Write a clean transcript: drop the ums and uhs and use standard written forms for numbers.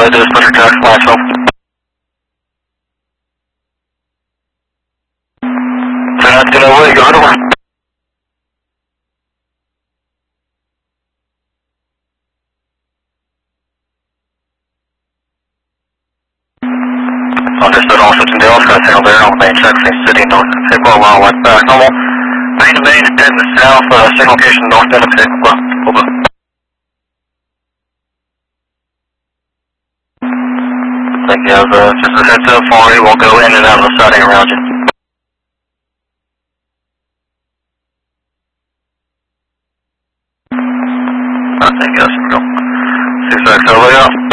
Charlie, just put your tax lights off. That's good, away, go ahead over. Understood, all systems Dale, Scott signal there on the main track, city north, 54 mile west back, normal. Main to main, dead in the south, signal location north end of 54, over. Thank you, just a heads up for you, we'll go in and out of the siding around you. Thank you, that's go. 6X, over, yeah.